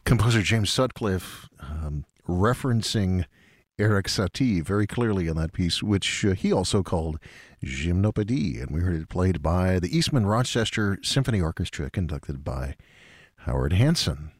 Composer James Sutcliffe referencing Eric Satie very clearly in that piece, which he also called Gymnopédie, and we heard it played by the Eastman Rochester Symphony Orchestra, conducted by Howard Hanson.